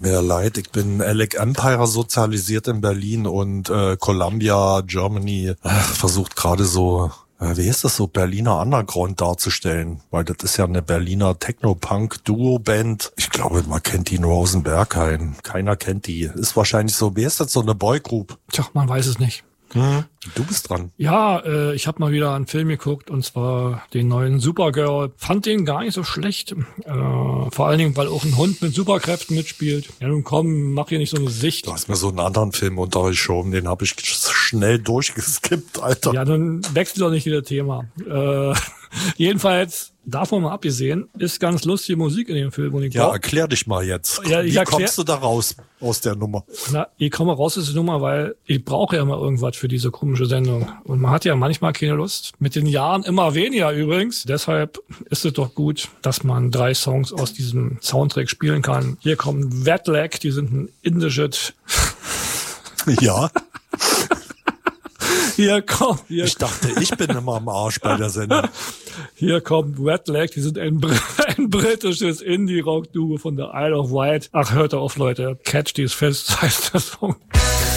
mir ja leid, ich bin Alec Empire sozialisiert in Berlin und Columbia, Germany, versucht gerade so, wie heißt das so, Berliner Underground darzustellen, weil das ist ja eine Berliner Techno-Punk-Duo-Band. Ich glaube, man kennt die in Rosenberg keinen. Keiner kennt die. Ist wahrscheinlich so, wie ist das, so eine Boygroup? Tja, man weiß es nicht. Du bist dran. Ja, ich habe mal wieder einen Film geguckt, und zwar den neuen Supergirl. Fand den gar nicht so schlecht. Vor allen Dingen, weil auch ein Hund mit Superkräften mitspielt. Ja, nun komm, mach hier nicht so eine Sicht. Du hast mir so einen anderen Film untergeschoben, den habe ich schnell durchgeskippt, Alter. Ja, dann wechselt doch nicht wieder Thema. Jedenfalls, davon mal abgesehen, ist ganz lustige Musik in dem Film. Und Erklär dich mal jetzt. Ja, wie kommst du da raus aus der Nummer? Ich komme raus aus der Nummer, weil ich brauche ja immer irgendwas für diese komische Sendung. Und man hat ja manchmal keine Lust. Mit den Jahren immer weniger übrigens. Deshalb ist es doch gut, dass man 3 Songs aus diesem Soundtrack spielen kann. Hier kommt Wet Leg, die sind ein indisches... Ja. Ich dachte, ich bin immer am Arsch bei der Sendung. Hier kommt Wet Leg, die sind ein britisches Indie-Rock-Duo von der Isle of Wight. Ach, hört auf, Leute. Catch these fest, heißt der Song.